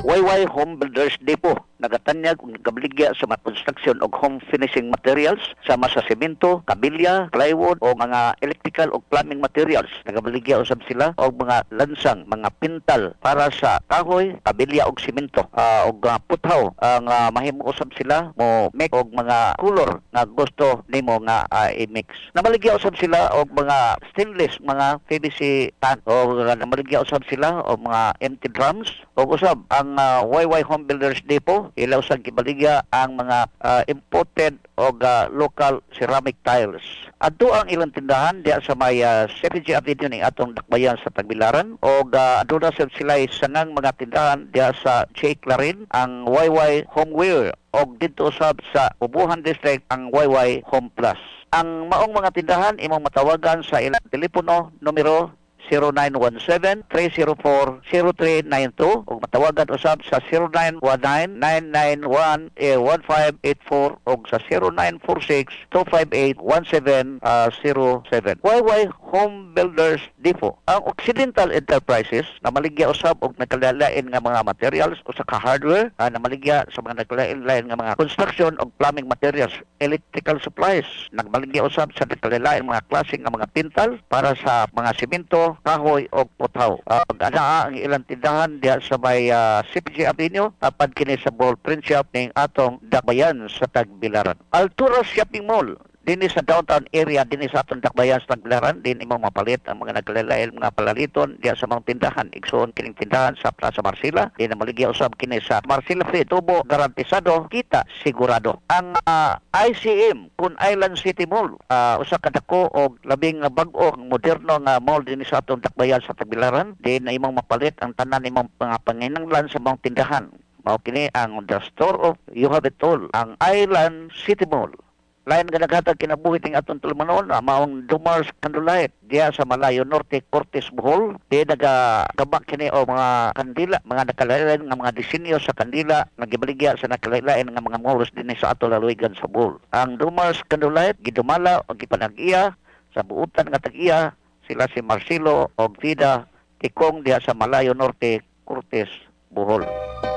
YY Home Builders Depot nagatanyag ug nagabaligya sa mga construction og home finishing materials sama sa semento, kabilya, plywood o mga electrical o plumbing materials. Nagabaligya usab sila og mga lansang, mga pintal para sa kahoy, kabilya og semento og puthaw ang mahimo usab sila mo make og mga color nga gusto nimo nga i-mix. Namaligya usab sila og mga stainless, mga PVC tan o namaligya usab sila og mga empty drums o usab ang YY Home Builders Depot ilaw sa gibaligya ang mga imported o local ceramic tiles. Adto ang ilang tindahan diya sa may 7G Avenue ning atong dakbayan sa Tagbilaran o adto na sila sangang mga tindahan diya sa J. Clarin ang YY Homeware o dito usab sa Ubuhan District ang YY Home Plus. Ang maong mga tindahan imong matawagan sa ilang telepono numero 0917-304-0392 o matawagan usab sa 0919-991-1584 o sa 0946-258-1707. YY Home Builders Depot. Ang Occidental Enterprises na maligya usab og nagkalalain nga mga materials o sa hardware na maligya sa mga nagkalalain nga mga construction o plumbing materials, electrical supplies. Nagmaligya usab sa nagkalalain mga klase nga mga pintal para sa mga semento, kahoy o puthaw. Ang ilang tindahan diya sa may 7G Avenue apad kini sa Ball Print Shop ning atong dakbayan sa Tagbilaran. Altura Shopping Mall dinhi sa downtown area dinhi sa atong dakbayan sa Tagbilaran din imong mapalit ang mga nagkalalain mga palaliton diya sa mga tindahan igsoon kining tindahan sa Plaza Marcila din maligya usab kini sa Marcila Free Tubo garantisado kita sigurado. Ang ICM Kun Island City Mall usa ka dako og labing bag-o moderno nga mall dinhi sa atong dakbayan sa Tagbilaran din na imong mapalit ang tanan imong mga panginahanglan sa mga tindahan. Mao kini ang the store of you have it all ang Island City Mall. Lain nga naghatag kinabuhi ting atong tulumanon maong Dumars Candlelight diya sa Malayo Norte, Cortes, Bohol. Di nagagabak kini o mga kandila, mga nakalain nga mga disenyo sa kandila nagibaligya sa nakalain nga mga malls dinhi sa ato lalawigan sa Bohol. Ang Dumars Candlelight gidumala o gipanag-iya sa buutan nga tag-iya sila si Marcelo og Vida Tikong diya sa Malayo Norte, Cortes, Bohol.